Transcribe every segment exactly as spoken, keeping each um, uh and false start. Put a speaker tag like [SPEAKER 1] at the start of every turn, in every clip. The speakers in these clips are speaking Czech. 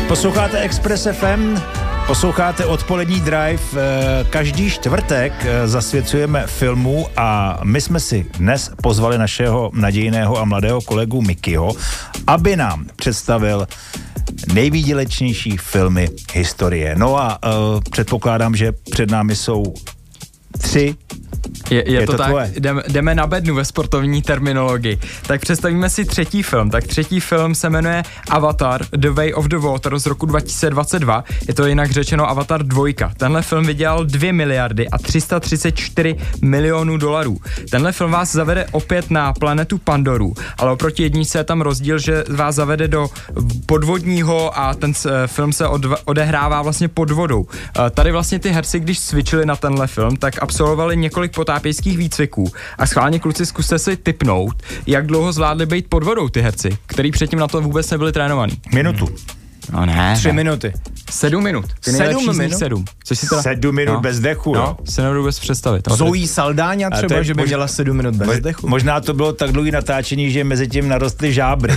[SPEAKER 1] Posloucháte Express F M, posloucháte odpolední drive. Každý čtvrtek zasvěcujeme filmu a my jsme si dnes pozvali našeho nadějného a mladého kolegu Mikyho, aby nám představil nejvýdělečnější filmy historie. No a uh, předpokládám, že před námi jsou tři.
[SPEAKER 2] Je, je, je to, to tak,
[SPEAKER 1] tvoje.
[SPEAKER 2] jdeme, jdeme na bednu ve sportovní terminologii. Tak představíme si třetí film. Tak třetí film se jmenuje Avatar The Way of the Water z roku dva tisíce dvacet dva. Je to jinak řečeno Avatar dvojka. Tenhle film vydělal dvě miliardy a tři sta třicet čtyři milionů dolarů. Tenhle film vás zavede opět na planetu Pandoru, ale oproti jedničce je tam rozdíl, že vás zavede do podvodního a ten film se od, odehrává vlastně pod vodou. Tady vlastně ty herci, když cvičili na tenhle film, tak absolvovali několik potápějských výcviků a schválně kluci zkuste si tipnout, jak dlouho zvládli být pod vodou ty herci, který předtím na to vůbec nebyli trénovaní.
[SPEAKER 1] Minutu.
[SPEAKER 2] No ne.
[SPEAKER 3] Tři ne. minuty.
[SPEAKER 2] Sedm minut. Ty
[SPEAKER 3] sedm minut?
[SPEAKER 2] Sedm. Což si teda...
[SPEAKER 1] Sedm minut no. bez dechu,
[SPEAKER 2] no.
[SPEAKER 1] jo.
[SPEAKER 2] Si nebudu vůbec představit.
[SPEAKER 3] Zoe Saldáňa třeba, že by
[SPEAKER 1] mož...
[SPEAKER 3] měla sedm minut bez
[SPEAKER 1] mož...
[SPEAKER 3] dechu.
[SPEAKER 1] Možná to bylo tak dlouhý natáčení, že mezi tím narostly žábry.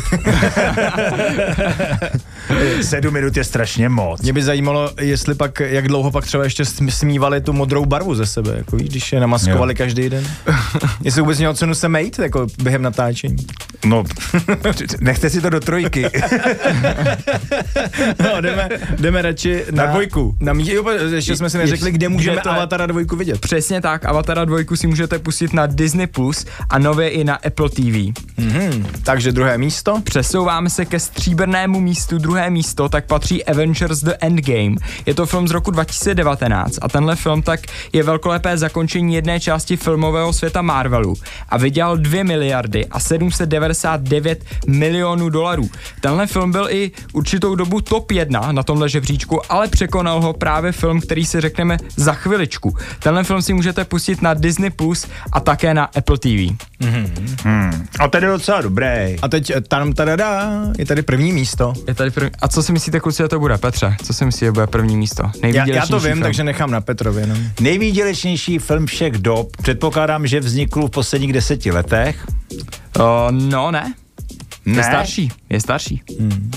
[SPEAKER 1] Sedm minut je strašně moc.
[SPEAKER 3] Mě by zajímalo, jestli pak, jak dlouho pak třeba ještě smívali tu modrou barvu ze sebe, jako víš, když je namaskovali jo. každý den. Jestli vůbec mělo cenu se mejt, jako během natáčení.
[SPEAKER 1] No, nechte si to do trojky.
[SPEAKER 3] No, jdeme, jdeme radši na,
[SPEAKER 1] na dvojku.
[SPEAKER 3] Na mí, jo, ještě jsme si neřekli, kde můžeme kde to Avatara dvojku vidět.
[SPEAKER 2] Přesně tak, Avatara dvojku si můžete pustit na Disney Plus a nově i na Apple T V.
[SPEAKER 3] Mm-hmm. Takže druhé místo.
[SPEAKER 2] Přesouváme se ke stříbrnému místu. Druhé místo tak patří Avengers The Endgame. Je to film z roku dva tisíce devatenáct a tenhle film tak je velkolepé zakončení jedné části filmového světa Marvelu a vydělal dvě miliardy a sedm set devadesát devět milionů dolarů. Tenhle film byl i určitou dobu top jedna na tomhle žebříčku, ale překonal ho právě film, který si řekneme za chviličku. Tenhle film si můžete pustit na Disney Plus a také na Apple T V.
[SPEAKER 1] Mm-hmm. Hmm. A tady je docela dobré.
[SPEAKER 3] A teď tam tadada, je tady první místo.
[SPEAKER 2] Je tady první. A co si myslíte, kluci, že to bude, Petře? Co si myslíte, že bude první místo?
[SPEAKER 3] Já, já to vím,
[SPEAKER 2] film.
[SPEAKER 3] takže nechám na Petrově. No.
[SPEAKER 1] Nejvýdělečnější film všech dob. Předpokládám, že vznikl v posledních deseti letech.
[SPEAKER 2] Uh, no, ne.
[SPEAKER 1] Ne?
[SPEAKER 2] Je starší. Je starší. Hmm.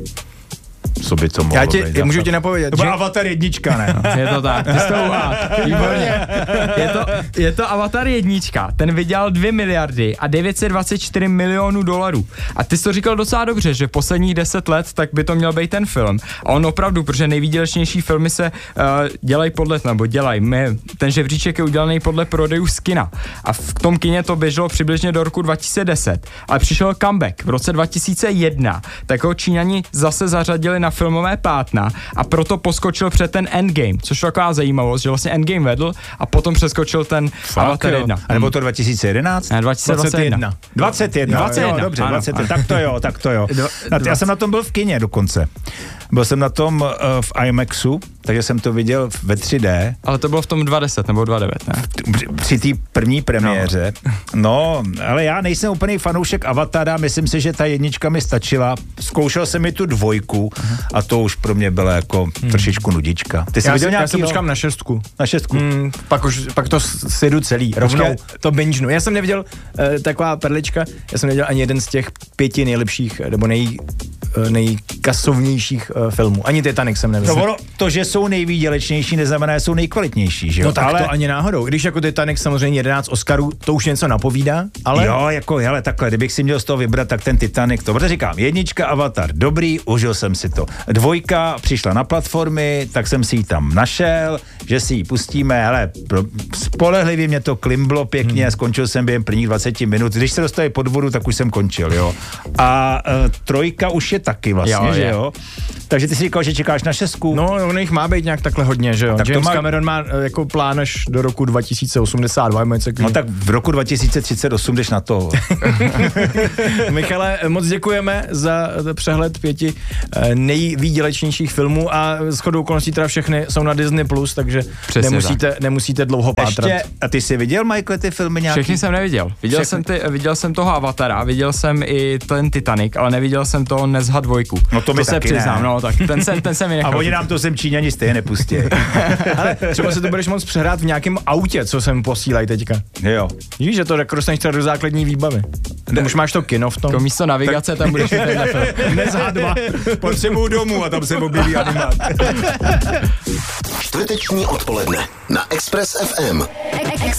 [SPEAKER 1] Co by to mohlo
[SPEAKER 3] Já ti,
[SPEAKER 1] být?
[SPEAKER 3] Já můžu ti napovědět.
[SPEAKER 1] To byl že... Avatar jednička, ne?
[SPEAKER 2] No, je to tak, ty jsi to uhádl. Výborně. Je to, je to Avatar jednička, ten vydělal dvě miliardy a devět set dvacet čtyři milionů dolarů. A ty jsi to říkal docela dobře, že posledních deset let, tak by to měl být ten film. A on opravdu, protože nejvýdělečnější filmy se uh, dělají podle, nebo dělají, my, ten žebříček je udělaný podle prodejů z kina. A v tom kině to běželo přibližně do roku dva tisíce deset. Ale přišel comeback v roce dva tisíce jedna, tak ho Číňani zase zařadili na filmové plátna a proto poskočil před ten Endgame, což je taková zajímavost, že vlastně Endgame vedl a potom přeskočil ten Avatar jedna.
[SPEAKER 1] A nebo to dva tisíce jedenáct?
[SPEAKER 2] Ne, dva tisíce dvacet jedna.
[SPEAKER 1] dvacet jedna.
[SPEAKER 2] dvacet jedna.
[SPEAKER 1] Jo, dobře,
[SPEAKER 2] ano,
[SPEAKER 1] dvacet jedna.
[SPEAKER 2] Ano.
[SPEAKER 1] Tak to jo, tak to jo.
[SPEAKER 2] Do,
[SPEAKER 1] já jsem na tom byl v kině dokonce. Byl jsem na tom uh, v IMAXu, takže jsem to viděl ve tři dé.
[SPEAKER 2] Ale to bylo v tom dva deset nebo dva devět, ne?
[SPEAKER 1] Při té první premiéře. No. no, ale já nejsem úplný fanoušek Avatara, myslím si, že ta jednička mi stačila. Zkoušel jsem mi tu dvojku a to už pro mě byla jako hmm. trošičku nudička. Ty jsi
[SPEAKER 3] já
[SPEAKER 1] viděl
[SPEAKER 3] si,
[SPEAKER 1] nějaký?
[SPEAKER 3] Já se počkám na šestku.
[SPEAKER 1] Na šestku. Hmm,
[SPEAKER 3] pak, už, pak to sjedu celý, rovnou Počkej. to bingenu. Já jsem neviděl uh, taková perlička, já jsem neviděl ani jeden z těch pěti nejlepších, nebo nej, uh, nejkasovnějších uh, filmů. Ani Titanic jsem neviděl.
[SPEAKER 1] No ono, to, že jsou nejvýdělečnější, neznamená, že jsou nejkvalitnější, že jo?
[SPEAKER 3] No tak
[SPEAKER 1] ale...
[SPEAKER 3] to ani náhodou. Když jako Titanic samozřejmě jedenáct Oscarů, to už něco napovídá, ale...
[SPEAKER 1] Jo, jako, hele, takhle, kdybych si měl z toho vybrat, tak ten Titanic, to protože říkám, jednička Avatar, dobrý, užil jsem si to. Dvojka přišla na platformy, tak jsem si ji tam našel, že si ji pustíme, hele, pro, spolehlivě mě to klimblo pěkně, hmm. skončil jsem během prvních dvacet minut, když se dostali pod vodu, tak už jsem končil, jo. A uh, trojka už je taky vlastně, jo, že jo. Takže ty si říkal, že čekáš na šestku.
[SPEAKER 3] No, on jich má být nějak takhle hodně, že jo. Tak James má... Cameron má jako plán až do roku dva tisíce osmdesát dva.
[SPEAKER 1] No tak v roku dva tisíce třicet osm jdeš na to.
[SPEAKER 3] Michale, moc děkujeme za přehled pěti nejvýdělečnějších filmů a shodou okolností teda všechny jsou na Disney Plus, takže nemusíte, tak. nemusíte dlouho pátrat.
[SPEAKER 1] Ještě, a ty jsi viděl, Michael, ty filmy nějaký?
[SPEAKER 2] Všechny jsem neviděl. Viděl jsem, ty, viděl jsem toho Avatara, viděl jsem i ten Titanic, ale neviděl jsem toho Nezha dvojku.
[SPEAKER 1] No to mi
[SPEAKER 2] to se
[SPEAKER 1] taky
[SPEAKER 2] přiznám,
[SPEAKER 1] ne.
[SPEAKER 2] no no, tak ten se, ten se mi
[SPEAKER 1] A
[SPEAKER 2] nechal.
[SPEAKER 1] oni nám to sem Číňani stejně nepustí.
[SPEAKER 3] Ale třeba se to budeš moc přehrát v nějakém autě, co sem posílají teďka.
[SPEAKER 1] Jo.
[SPEAKER 3] Víš, že to jako dostaneš třeba do základní výbavy. Tam už máš to kino v tom.
[SPEAKER 2] Jako místo navigace tak... tam budeš mít tenhle film.
[SPEAKER 1] Dnes há dva. Potřebuju domů a tam se objeví animát.
[SPEAKER 4] Čtvrteční odpoledne na Express F M.